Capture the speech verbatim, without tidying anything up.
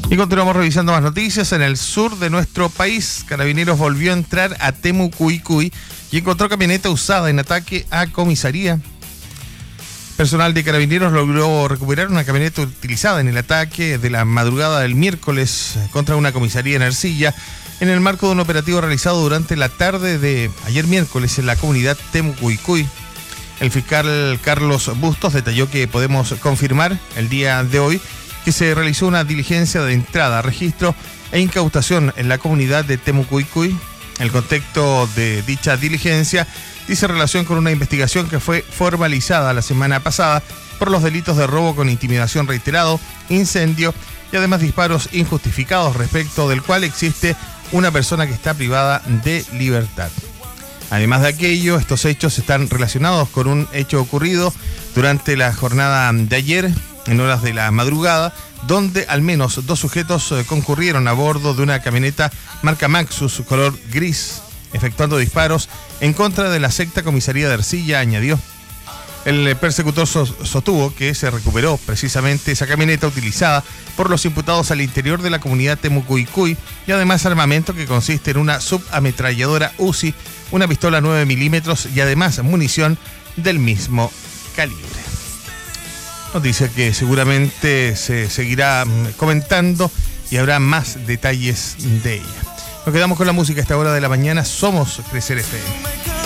Y continuamos revisando más noticias. En el sur de nuestro país, Carabineros volvió a entrar a Temucuicui y encontró camioneta usada en ataque a comisaría. Personal de Carabineros logró recuperar una camioneta utilizada en el ataque de la madrugada del miércoles contra una comisaría en Ercilla, en el marco de un operativo realizado durante la tarde de ayer miércoles en la comunidad Temucuicui. El fiscal Carlos Bustos detalló que podemos confirmar el día de hoy que se realizó una diligencia de entrada, registro e incautación en la comunidad de Temucuicui. El contexto de dicha diligencia dice relación con una investigación que fue formalizada la semana pasada por los delitos de robo con intimidación reiterado, incendio y además disparos injustificados, respecto del cual existe una persona que está privada de libertad. Además de aquello, estos hechos están relacionados con un hecho ocurrido durante la jornada de ayer, en horas de la madrugada, donde al menos dos sujetos concurrieron a bordo de una camioneta marca Maxus color gris, efectuando disparos en contra de la sexta comisaría de Ercilla, añadió. El persecutor sostuvo que se recuperó precisamente esa camioneta utilizada por los imputados al interior de la comunidad Temucuicui y además armamento que consiste en una subametralladora U Z I, una pistola nueve milímetros y además munición del mismo calibre. Noticia que seguramente se seguirá comentando y habrá más detalles de ella. Nos quedamos con la música a esta hora de la mañana. Somos Crecer F M.